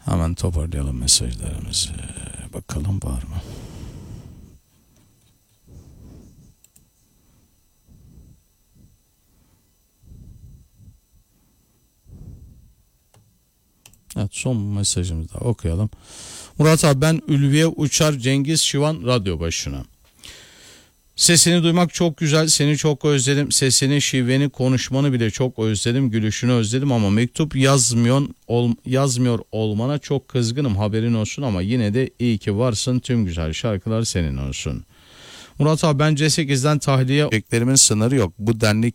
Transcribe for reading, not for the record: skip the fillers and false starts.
Hemen toparlayalım mesajlarımızı. Bakalım var mı? Evet, son mesajımızı da okuyalım. Murat abi, ben Ülviye Uçar Cengiz Şivan radyo başına. Sesini duymak çok güzel. Seni çok özledim. Sesini, şiveni, konuşmanı bile çok özledim. Gülüşünü özledim ama mektup yazmıyor olmana çok kızgınım. Haberin olsun ama yine de iyi ki varsın. Tüm güzel şarkılar senin olsun. Murat abi, ben C8'den tahliye beklerimin sınırı yok. Bu denli